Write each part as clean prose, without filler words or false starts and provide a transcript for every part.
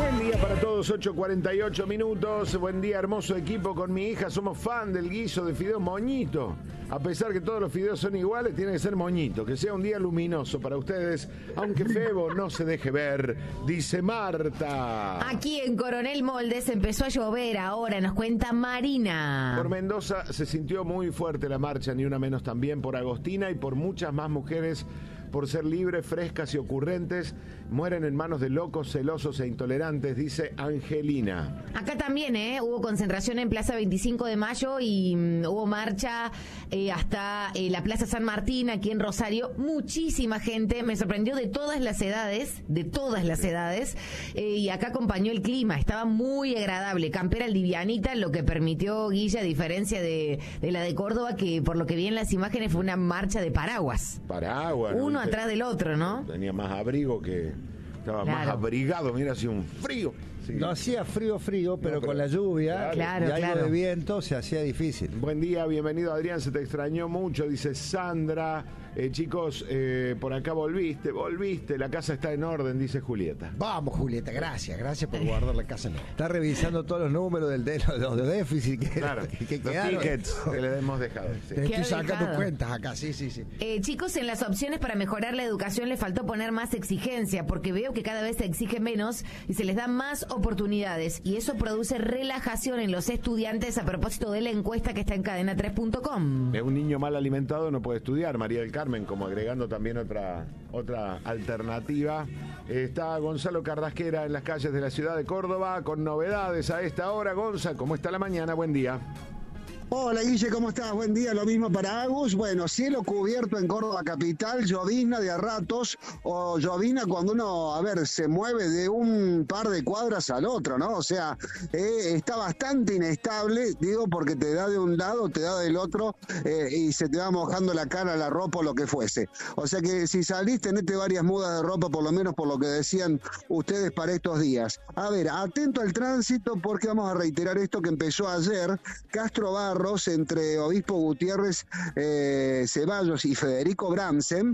Buen día para todos, 8:48 minutos. Buen día, hermoso equipo. Con mi hija somos fan del guiso de fideo moñito. A pesar que todos los fideos son iguales, tiene que ser moñito. Que sea un día luminoso para ustedes, aunque Febo no se deje ver, dice Marta. Aquí en Coronel Moldes empezó a llover ahora, nos cuenta Marina. Por Mendoza se sintió muy fuerte la marcha, ni una menos también por Agostina y por muchas más mujeres. Por ser libres, frescas y ocurrentes, mueren en manos de locos, celosos e intolerantes, dice Angelina. Acá también, hubo concentración en Plaza 25 de Mayo y hubo marcha hasta la Plaza San Martín, aquí en Rosario. Muchísima gente, me sorprendió de todas las edades, y acá acompañó el clima, estaba muy agradable. Campera livianita, lo que permitió, Guilla, a diferencia de la de Córdoba, que por lo que vi en las imágenes fue una marcha de paraguas. Paraguas. Uno atrás del otro, ¿no? Tenía más abrigo que... Estaba más abrigado, mira, hacía un frío. Sí. No hacía frío, pero con la lluvia y algo de viento se hacía difícil. Buen día, bienvenido Adrián, se te extrañó mucho, dice Sandra. Chicos, por acá volviste, la casa está en orden, dice Julieta. Vamos, Julieta, gracias por guardar la casa en orden. Está revisando todos los números los de déficit que los quedaron. Tickets que le hemos dejado. Sí. Te estoy sacando cuentas acá, sí. Chicos, en las opciones para mejorar la educación les faltó poner más exigencia, porque veo que cada vez se exige menos y se les da más oportunidades, y eso produce relajación en los estudiantes a propósito de la encuesta que está en cadena3.com. Un niño mal alimentado no puede estudiar, María del Carmen, como agregando también otra alternativa. Está Gonzalo Cardasquera en las calles de la ciudad de Córdoba con novedades a esta hora. Gonza, ¿cómo está la mañana? Buen día. Hola Guille, ¿cómo estás? Buen día, lo mismo para Agus. Bueno, cielo cubierto en Córdoba capital, llovizna de a ratos, o llovizna cuando uno, se mueve de un par de cuadras al otro, ¿no? O sea, está bastante inestable, digo, porque te da de un lado, te da del otro, y se te va mojando la cara, la ropa o lo que fuese. O sea que si salís, tenete varias mudas de ropa, por lo menos por lo que decían ustedes para estos días. A ver, atento al tránsito, porque vamos a reiterar esto que empezó ayer. Castro Barros, entre Obispo Gutiérrez, Ceballos y Federico Bransen,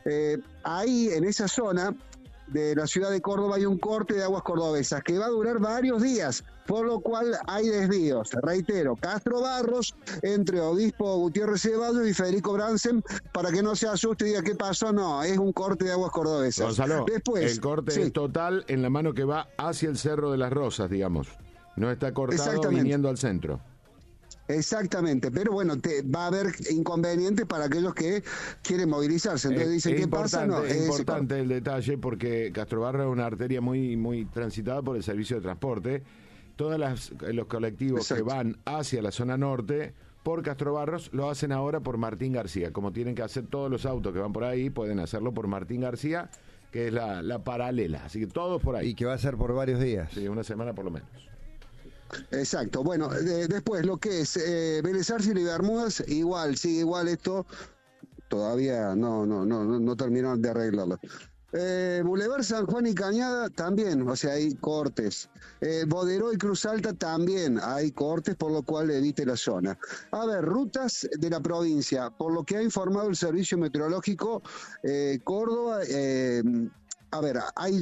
ahí en esa zona de la ciudad de Córdoba hay un corte de aguas cordobesas que va a durar varios días, por lo cual hay desvíos. Reitero, Castro Barros, entre Obispo Gutiérrez Ceballos y Federico Bransen, para que no se asuste y diga qué pasó, no, es un corte de aguas cordobesas. Gonzalo, después, el corte es total en la mano que va hacia el Cerro de las Rosas, digamos. No está cortado viniendo al centro. Exactamente, pero bueno, va a haber inconvenientes para aquellos que quieren movilizarse. Entonces dicen, ¿qué pasa? No, es importante el detalle, porque Castro Barro es una arteria muy transitada por el servicio de transporte. Todos los colectivos que van hacia la zona norte por Castro Barros lo hacen ahora por Martín García. Como tienen que hacer todos los autos que van por ahí, pueden hacerlo por Martín García, que es la paralela. Así que todos por ahí. Y que va a ser por varios días. Sí, una semana por lo menos. Exacto, bueno, después lo que es Vélez Arfiel y Bermudas, sigue igual esto, todavía no terminaron de arreglarlo. Boulevard San Juan y Cañada también, o sea, hay cortes. Boderó y Cruz Alta también hay cortes, por lo cual evite la zona. A ver, rutas de la provincia, por lo que ha informado el Servicio Meteorológico Córdoba, hay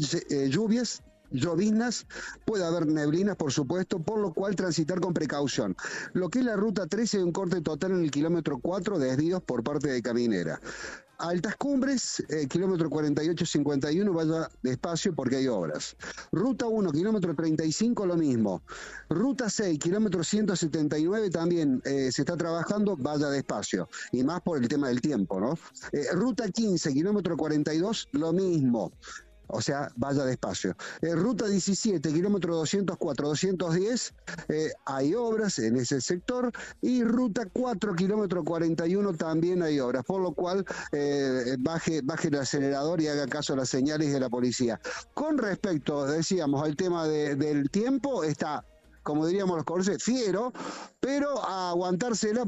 lloviznas, puede haber neblinas, por supuesto, por lo cual transitar con precaución. Lo que es la ruta 13, hay un corte total en el kilómetro 4, desvíos por parte de Caminera. Altas Cumbres, kilómetro 48-51, vaya despacio porque hay obras. Ruta 1, kilómetro 35, lo mismo. Ruta 6, kilómetro 179, también se está trabajando, vaya despacio. Y más por el tema del tiempo, ¿no? Ruta 15, kilómetro 42, lo mismo. O sea, vaya despacio. Ruta 17, kilómetro 204-210, hay obras en ese sector. Y ruta 4, kilómetro 41, también hay obras. Por lo cual, baje el acelerador y haga caso a las señales de la policía. Con respecto, decíamos, al tema del tiempo, está, como diríamos los cordobeses, fiero, pero a aguantársela.